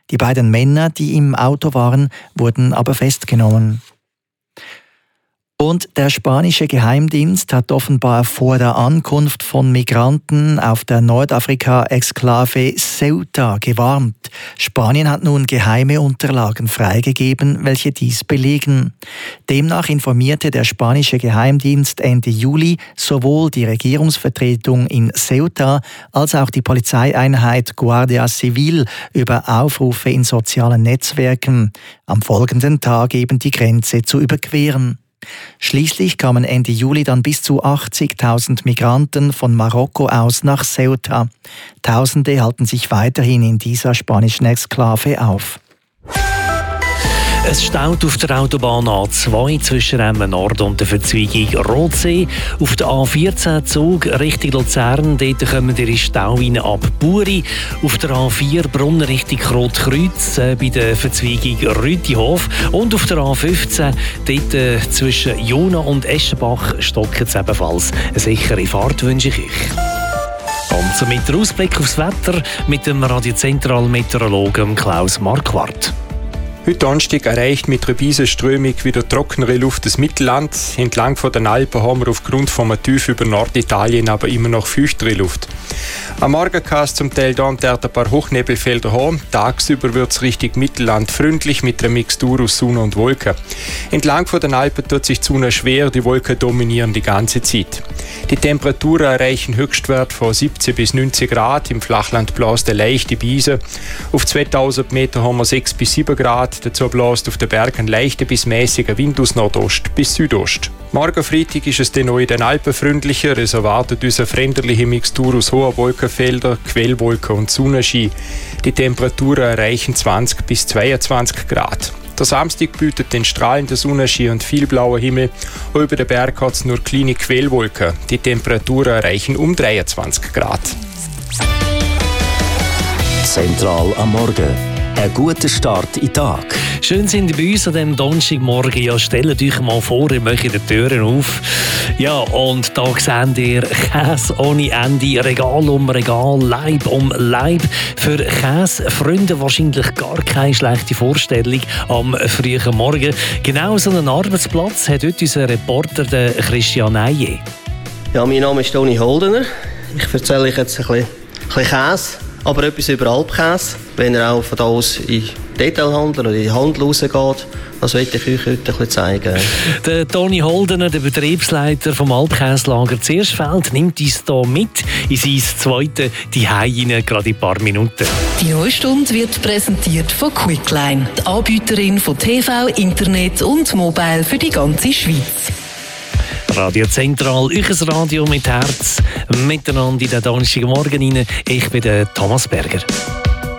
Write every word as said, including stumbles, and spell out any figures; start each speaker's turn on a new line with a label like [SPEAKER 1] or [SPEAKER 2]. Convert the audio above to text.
[SPEAKER 1] Die beiden Männer, die im Auto waren, wurden aber festgenommen. Und der spanische Geheimdienst hat offenbar vor der Ankunft von Migranten auf der Nordafrika-Exklave Ceuta gewarnt. Spanien hat nun geheime Unterlagen freigegeben, welche dies belegen. Demnach informierte der spanische Geheimdienst Ende Juli sowohl die Regierungsvertretung in Ceuta als auch die Polizeieinheit Guardia Civil über Aufrufe in sozialen Netzwerken, am folgenden Tag eben die Grenze zu überqueren. Schließlich kamen Ende Juli dann bis zu achtzigtausend Migranten von Marokko aus nach Ceuta. Tausende halten sich weiterhin in dieser spanischen Exklave auf.
[SPEAKER 2] Es staut auf der Autobahn A zwei zwischen Emmen Nord und der Verzweigung Rotsee. Auf der A vierzehn Zug Richtung Luzern, dort kommen die Stau rein ab Buri. Auf der A vier Brunnen Richtung Rotkreuz äh, bei der Verzweigung Rütihof. Und auf der A fünfzehn dort äh, zwischen Jona und Eschenbach stocken es ebenfalls. Eine sichere Fahrt wünsche ich euch. Und somit der Ausblick aufs Wetter mit dem Radiozentral-Meteorologen Klaus Marquardt.
[SPEAKER 3] Heute Donnerstag erreicht mit Rübisenströmung wieder trockenere Luft des Mittellands. Entlang von den Alpen haben wir aufgrund vom Tief über Norditalien aber immer noch feuchtere Luft. Am Morgen kann es zum Teil da und dort ein paar Hochnebelfelder haben. Tagsüber wird es Richtung Mittelland freundlich mit einer Mixtur aus Sonne und Wolken. Entlang von den Alpen tut sich die Sonne schwer, die Wolken dominieren die ganze Zeit. Die Temperaturen erreichen Höchstwert von siebzehn bis neunzehn Grad. Im Flachland bläst eine leichte Brise. Auf zweitausend Meter haben wir sechs bis sieben Grad. Dazu bläst auf den Bergen leichter bis mäßiger Wind aus Nordost bis Südost. Morgen Freitag ist es dann auch in den Alpen freundlicher. Es erwartet uns eine veränderliche Mixtur aus hohen Wolkenfeldern, Quellwolken und Sonnenschein. Die Temperaturen erreichen zwanzig bis zweiundzwanzig Grad. Der Samstag bietet den strahlenden Sonnenschein und viel blauer Himmel. Auch über den Berg hat es nur kleine Quellwolken. Die Temperaturen erreichen um dreiundzwanzig Grad.
[SPEAKER 4] Zentral am Morgen. Ein guter Start in den Tag.
[SPEAKER 2] Schön sind ihr bei uns an diesem Donnerstagmorgen. Ja, stellt euch mal vor, ihr macht die Türen auf. Ja, und da seht ihr Käse ohne Ende, Regal um Regal, Leib um Leib. Für Käsefreunde wahrscheinlich gar keine schlechte Vorstellung am frühen Morgen. Genau so einen Arbeitsplatz hat heute unser Reporter der Christian Eije.
[SPEAKER 5] Ja, mein Name ist Toni Holdener. Ich erzähle euch jetzt ein bisschen, ein bisschen Käse. Aber etwas über Alpkäse, wenn er auch von da aus in den Detailhandel oder in den Handel rausgeht, das möchte ich euch heute ein bisschen zeigen.
[SPEAKER 2] Der Toni Holdener, der Betriebsleiter vom Alpkäslager Ziersfeld, nimmt uns hier mit in sein zweites Zuhause gerade in ein paar Minuten.
[SPEAKER 6] Die neue Stunde wird präsentiert von Quickline, die Anbieterin von T V, Internet und Mobile für die ganze Schweiz.
[SPEAKER 2] Radio Zentral, euer Radio mit Herz, miteinander in den Donnerstagmorgen rein. Ich bin der Thomas Berger.